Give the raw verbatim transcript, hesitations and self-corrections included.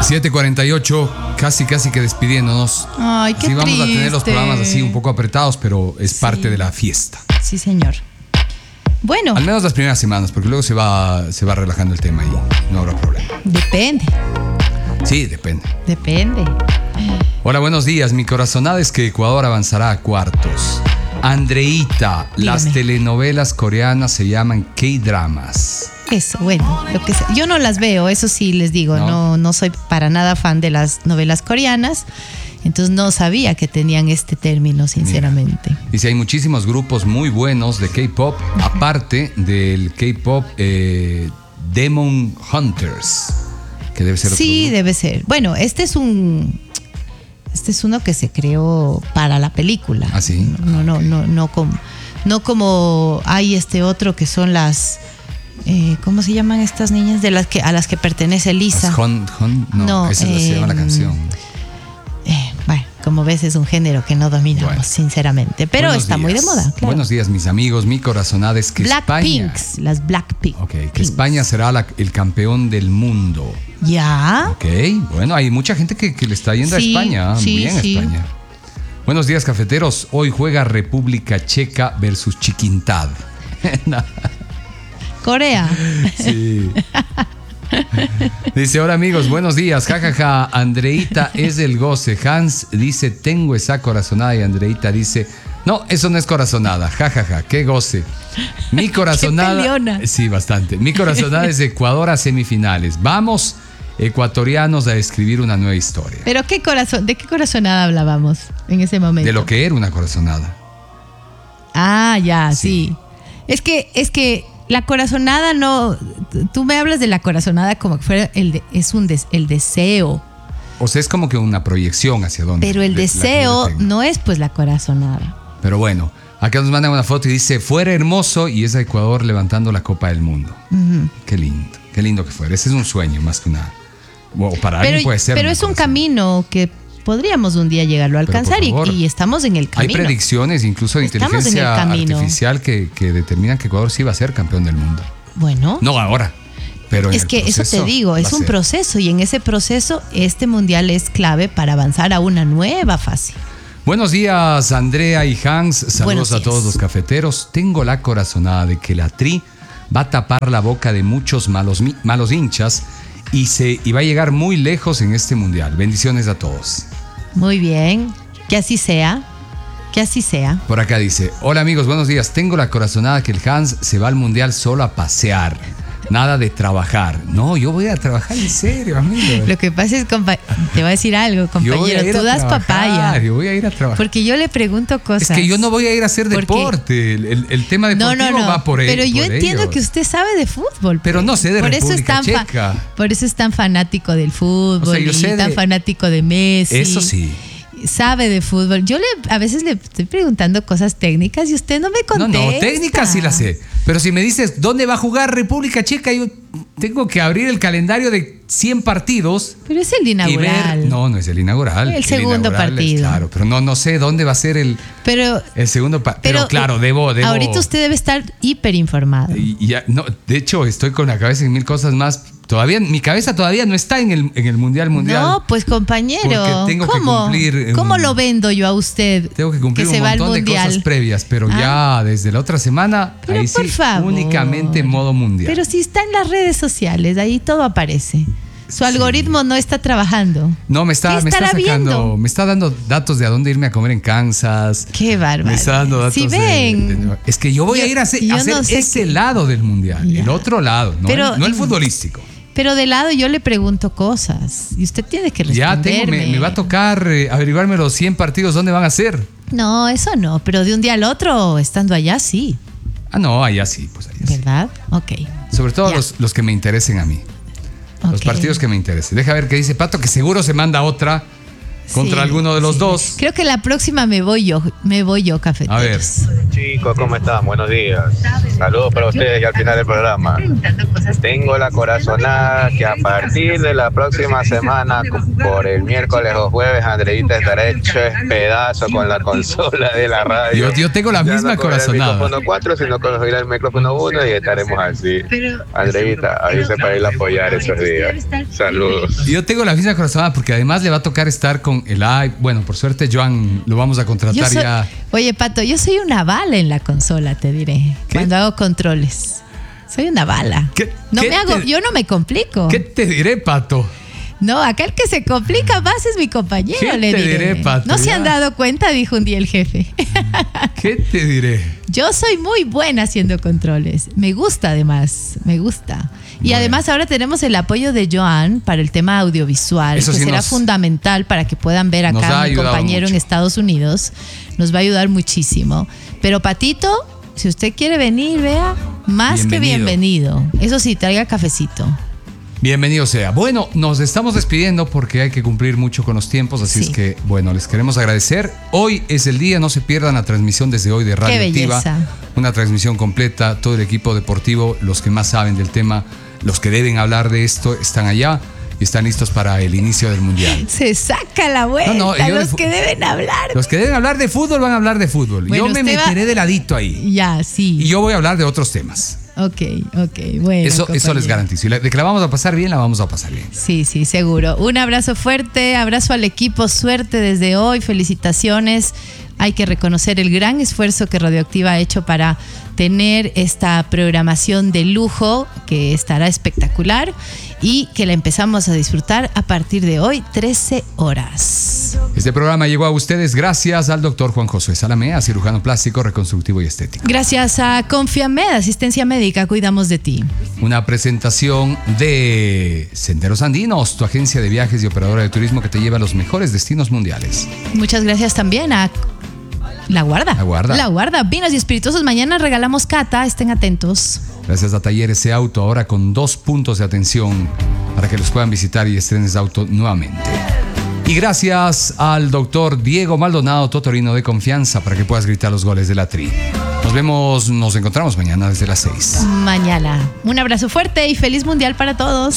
siete cuarenta y ocho, casi casi que despidiéndonos. Ay, qué sí, vamos triste. a tener los programas así un poco apretados, pero es Sí. parte de la fiesta. Sí, señor. Bueno, Al menos las primeras semanas, porque luego se va, se va relajando el tema y no habrá problema. depende, Sí, depende. depende. Hola, buenos días. Mi corazonada es que Ecuador avanzará a cuartos. Andreita, las Dígame. telenovelas coreanas se llaman K-dramas. Eso, bueno, lo que sea. Yo no las veo, eso sí les digo, ¿No? no, no soy para nada fan de las novelas coreanas, entonces no sabía que tenían este término, sinceramente. Dice, hay muchísimos grupos muy buenos de K-pop, aparte del K-pop eh, Demon Hunters, que debe ser otro Sí, grupo. debe ser. Bueno, este es un, este es uno que se creó para la película. ¿Ah, sí? No, no, no, no como, no como hay este otro que son las, eh, ¿cómo se llaman estas niñas de las que a las que pertenece Lisa? ¿Las Hun- Hun? No, No, esa es la- se llama la eh, canción. Eh, bueno, como ves es un género que no dominamos, Bueno. sinceramente, pero Buenos está muy de días. moda, claro. Buenos días, mis amigos. Mi corazonada es que España... Blackpinks, las Blackpink. Ok, que España será la- el campeón del mundo. Ya. Ok, bueno, hay mucha gente que, que le está yendo Sí, a España. sí, Muy bien, sí. España. Buenos días, cafeteros. Hoy juega República Checa versus Chiquintad. Corea. Sí. Dice, hola amigos, buenos días. Jajaja, ja, ja. Andreita es del goce. Hans dice, tengo esa corazonada. Y Andreita dice, no, eso no es corazonada. Jajaja, ja, ja, qué goce. Mi corazonada. Qué peleona. Sí, bastante. Mi corazonada es de Ecuador a semifinales. Vamos, ecuatorianos, a escribir una nueva historia. Pero qué corazón, ¿de qué corazonada hablábamos en ese momento? De lo que era una corazonada. Ah, ya, Sí. sí. Es que, es que la corazonada no. Tú me hablas de la corazonada como que fuera el de, es un des- el deseo. O sea, es como que una proyección hacia dónde. Pero el la- la que deseo yo tengo. no es pues la corazonada. Pero bueno, acá nos mandan una foto y dice, fuera hermoso, y es a Ecuador levantando la Copa del Mundo. Ujú. Qué lindo, qué lindo que fuera. Ese es un sueño más que una... O para Pero, alguien puede ser. pero una es un cosa. camino que podríamos un día llegarlo a Pero, por alcanzar y, favor. y estamos en el Hay camino. predicciones, incluso de Estamos en el inteligencia camino. artificial, que, que determinan que Ecuador sí va a ser campeón del mundo. Bueno. No ahora, pero en Es el que eso proceso te digo, va es a un ser. proceso y en ese proceso este mundial es clave para avanzar a una nueva fase. Buenos días, Andrea y Hans. Saludos Buenos a días. todos los cafeteros. Tengo la corazonada de que la Tri va a tapar la boca de muchos malos, mi- malos hinchas y, se, y va a llegar muy lejos en este mundial. Bendiciones a todos. Muy bien, que así sea, que así sea. Por acá dice, hola amigos, buenos días. Tengo la corazonada que el Hans se va al mundial solo a pasear. Nada de trabajar. No, yo voy a trabajar en serio, amigo. Lo que pasa es, compa- te voy a decir algo, Yo voy a compañero, ir tú a das trabajar, papaya. Yo voy a ir a trabajar. Porque yo le pregunto cosas. Es que yo no voy a ir a hacer Porque- deporte. El, el- el tema No, deportivo no, no. va por él. Pero yo por entiendo ellos. que usted sabe de fútbol. Pero pues. no sé de por eso es República tan fa- Checa. Por eso es tan fanático del fútbol O sea, yo y sé tan de- fanático de Messi. Eso sí. Sabe de fútbol. Yo le a veces le estoy preguntando cosas técnicas y usted no me No, contesta. no, técnica sí la sé. Pero si me dices dónde va a jugar República Checa, yo tengo que abrir el calendario de cien partidos Pero es el y inaugural. ver. No, no es el inaugural. El segundo inaugural es- partido. claro, pero no, no sé dónde va a ser el, Pero, el segundo partido. Pero, pero claro, debo, debo. ahorita usted debe estar hiper informado. Y- y ya- no, de hecho, estoy con la cabeza en mil cosas más. Todavía, mi cabeza todavía no está en el, en el Mundial Mundial. No, pues compañero, Porque tengo que ¿cómo? cumplir, eh, ¿Cómo un- lo vendo yo a usted? Tengo que cumplir se un va al montón de mundial? cosas previas, pero Ah. ya desde la otra semana, Pero ahí por sí, favor. únicamente modo mundial. Pero si está en las redes sociales, ahí todo aparece. Su Sí. algoritmo no está trabajando. No, me está, ¿Qué me está estará sacando, viendo? me está dando datos de a dónde irme a comer en Kansas. Qué bárbaro. Me está dando datos Si de- ven. de- es que yo voy Yo- a ir a hacer, yo a hacer no sé ese qué- lado del mundial, Ya. el otro lado, no, Pero- el, no el futbolístico. Pero de lado yo le pregunto cosas y usted tiene que responderme. Ya tengo, me, me va a tocar eh, averiguarme los cien partidos dónde van a ser. No, eso no, pero de un día al otro, estando allá, sí, Ah, no, allá sí, pues allá sí. ¿verdad? Ok. Sobre todo Ya. los, los que me interesen a mí. Los Ok. partidos que me interesen. Deja ver qué dice Pato, que seguro se manda otra. contra Sí, alguno de los sí. dos. Creo que la próxima me voy yo, me voy yo, cafeteros. A ver. Chicos, ¿cómo están? Buenos días. Saludos para ustedes y al final del programa. Tengo la corazonada que a partir de la próxima semana, por el miércoles o jueves, Andreita estará hecho pedazo con la consola de la radio. Yo, yo tengo la Ya misma no con el corazonada. micrófono cuatro, sino con el micrófono uno y estaremos así. Andreita, avise para ir a apoyar esos días. Saludos. Yo tengo la misma corazonada porque además le va a tocar estar con el i. Bueno, por suerte, Joan, lo vamos a Yo contratar soy- ya. Oye, Pato, yo soy una bala en la consola, te diré. ¿Qué? Cuando hago controles. Soy una bala. ¿Qué- no qué me hago, te- yo no me complico. ¿Qué te diré, Pato? No, acá el que se complica más es mi compañero, ¿Qué le te diré. diré, Pato? No se Ya. han dado cuenta, dijo un día el jefe. ¿Qué te diré? Yo soy muy buena haciendo controles. Me gusta además, me gusta. Y Bueno. además ahora tenemos el apoyo de Joan para el tema audiovisual, Eso que sí será nos- fundamental para que puedan ver nos ha acá a mi ayudado compañero en mucho. Estados Unidos. Nos va a ayudar muchísimo. Pero Patito, si usted quiere venir, vea, más que Bienvenido. bienvenido. Eso sí, traiga cafecito. Bienvenido sea. Bueno, nos estamos despidiendo porque hay que cumplir mucho con los tiempos, así Sí. es que, bueno, les queremos agradecer. Hoy es el día, no se pierdan la transmisión desde hoy de Radio Qué Activa. belleza. Una transmisión completa, todo el equipo deportivo, los que más saben del tema, los que deben hablar de esto, están allá y están listos para el inicio del Mundial. Se saca la vuelta, No, no, yo de los fu- que deben hablar. Los que deben hablar de fútbol van a hablar de fútbol. Bueno, yo me usted va- meteré de ladito ahí. Ya, sí. Y yo voy a hablar de otros temas. Ok, ok, bueno. Eso, eso compañero. les garantizo. Y la- de que la vamos a pasar bien, la vamos a pasar bien. Sí, sí, seguro. Un abrazo fuerte, abrazo al equipo, suerte desde hoy, felicitaciones. Hay que reconocer el gran esfuerzo que Radioactiva ha hecho para tener esta programación de lujo que estará espectacular y que la empezamos a disfrutar a partir de hoy, trece horas. Este programa llegó a ustedes gracias al doctor Juan Josué Salamea, cirujano plástico, reconstructivo y estético. Gracias a Confiamed, asistencia médica, cuidamos de ti. Una presentación de Senderos Andinos, tu agencia de viajes y operadora de turismo que te lleva a los mejores destinos mundiales. Muchas gracias también a La Guarda. La Guarda. La Guarda, vinos y espirituosos. Mañana regalamos cata, estén atentos. Gracias a Talleres E Auto, ahora con dos puntos de atención para que los puedan visitar y estrenen ese auto nuevamente. Y gracias al doctor Diego Maldonado, Totorino de confianza, para que puedas gritar los goles de la Tri. Nos vemos, nos encontramos mañana desde las seis. Mañana. Un abrazo fuerte y feliz mundial para todos.